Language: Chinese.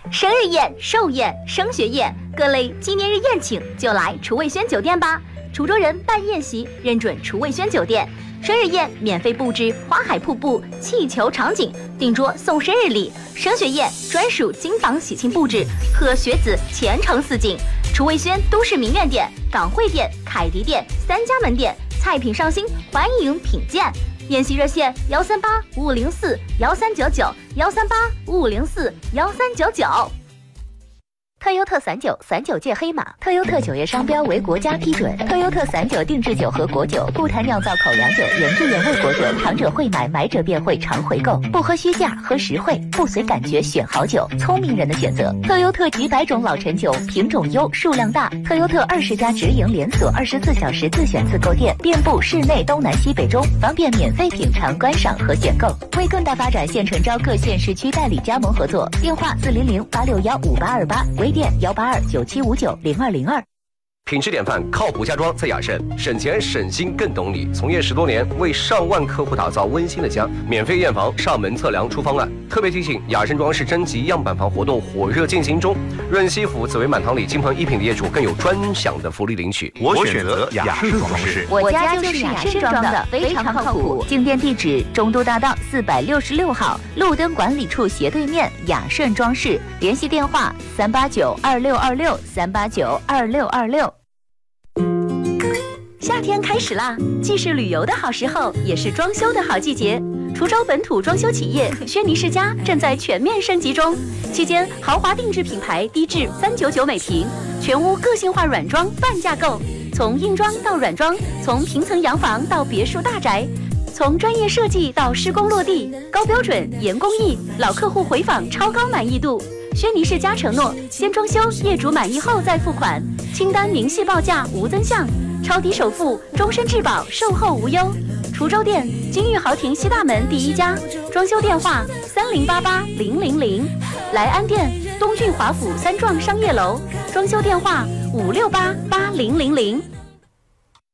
生日宴、寿宴、升学宴，各类纪念日宴请就来厨卫轩酒店吧。滁州人办宴席认准厨卫轩酒店，生日宴免费布置花海瀑布、气球场景，订桌送生日礼；升学宴专属金房喜庆布置，贺学子前程似锦。厨卫轩都市名苑店、港汇店、凯迪店3家门店，菜品上新，欢迎品鉴。宴席热线13855041399，13855041399。 特优特散酒，散酒界黑马。特优特酒业商标为国家批准。特优特散酒定制酒和果酒，不谈酿造口粮酒，原汁原味果酒，尝者会买，买者便会常回购。不喝虚价，喝实惠，不随感觉选好酒，聪明人的选择。特优特几百种老陈酒，品种优，数量大。特优特20家直营连锁，24小时自选自购店，遍布市内东南西北中，方便免费品尝、观赏和选购。为更大发展，现诚招各县市区代理加盟合作，电话400-861-5828，微店182-9759-0202。 品质典范，靠谱家装在雅盛，省钱省心更懂你。从业10多年，为上万客户打造温馨的家，免费验房、上门测量、出方案。特别提醒，雅盛装饰征集样板房活动火热进行中，润西府、紫薇满堂里金鹏一品的业主更有专享的福利领取。 我选择雅盛装饰， 我家就是雅盛装的，非常靠谱。进店地址：中都大道466号，路灯管理处斜对面，雅盛装饰。联系电话3892626，3892626。 夏天开始啦，既是旅游的好时候，也是装修的好季节。滁州本土装修企业轩尼诗家正在全面升级中，期间豪华定制品牌低至399每平，全屋个性化软装半价购，从硬装到软装，从平层洋房到别墅大宅，从专业设计到施工落地，高标准严工艺，老客户回访超高满意度。轩尼诗家承诺先装修，业主满意后再付款，清单明细报价无增项，超低首付，终身质保，售后无忧。滁州店金玉豪庭西大门第1家，装修电话30880000。莱安店东郡华府3幢商业楼，装修电话5688000。